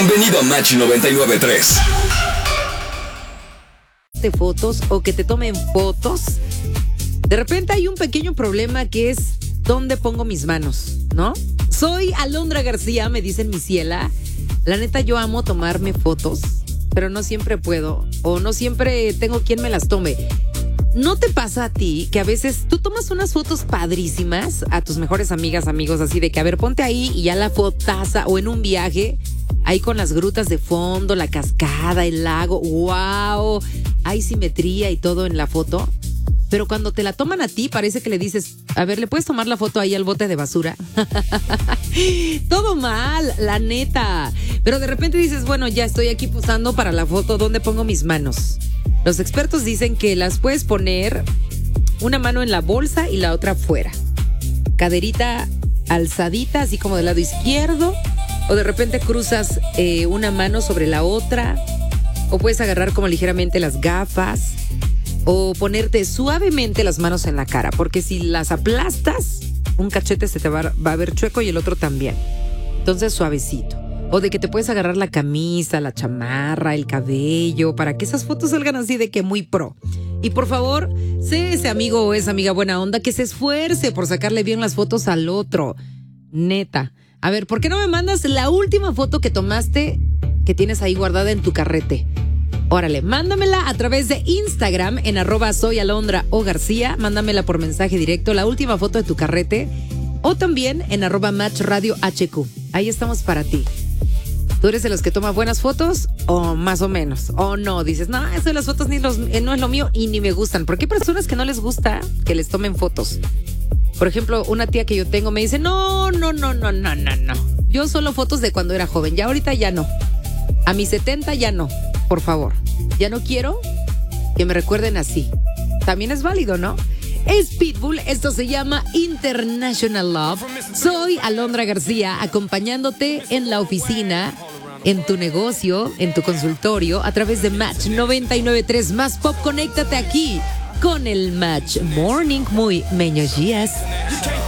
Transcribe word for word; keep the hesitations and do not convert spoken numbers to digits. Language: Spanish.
Bienvenido a Match noventa y nueve punto tres. De fotos o que te tomen fotos. De repente hay un pequeño problema que es ¿dónde pongo mis manos? ¿No? Soy Alondra García, me dicen mi ciela. La neta, yo amo tomarme fotos, pero no siempre puedo o no siempre tengo quien me las tome. ¿No te pasa a ti que a veces tú tomas unas fotos padrísimas a tus mejores amigas, amigos, así de que a ver, ponte ahí y ya la fotaza, o en un viaje, ahí con las grutas de fondo, la cascada, el lago, wow, hay simetría y todo en la foto? Pero cuando te la toman a ti, parece que le dices, a ver, ¿le puedes tomar la foto ahí al bote de basura? Todo mal, la neta. Pero de repente dices, bueno, ya estoy aquí posando para la foto, ¿dónde pongo mis manos? Los expertos dicen que las puedes poner una mano en la bolsa y la otra afuera. Caderita alzadita, así como del lado izquierdo. O de repente cruzas eh, una mano sobre la otra. O puedes agarrar como ligeramente las gafas. O ponerte suavemente las manos en la cara, porque si las aplastas, un cachete se te va, va a ver chueco y el otro también. Entonces, suavecito. O de que te puedes agarrar la camisa, la chamarra, el cabello, para que esas fotos salgan así de que muy pro. Y por favor, sé ese amigo o esa amiga buena onda que se esfuerce por sacarle bien las fotos al otro. Neta. A ver, ¿por qué no me mandas la última foto que tomaste que tienes ahí guardada en tu carrete? Órale, mándamela a través de Instagram en arroba soy Alondra o García. Mándamela por mensaje directo, la última foto de tu carrete. O también en arroba Match Radio H Q. Ahí estamos para ti. ¿Tú eres de los que toma buenas fotos o más o menos? O no, dices, no, eso de las fotos ni los, eh, no es lo mío y ni me gustan. Porque hay personas que no les gusta que les tomen fotos. Por ejemplo, una tía que yo tengo me dice, no, no, no, no, no, no, no. Yo solo fotos de cuando era joven, ya ahorita ya no. A mis setenta ya no, por favor. Ya no quiero que me recuerden así. También es válido, ¿no? Es Pitbull, esto se llama International Love. Soy Alondra García, acompañándote en la oficina, en tu negocio, en tu consultorio, a través de Match noventa y nueve punto tres Más Pop. Conéctate aquí con el Match Morning. Muy meños días.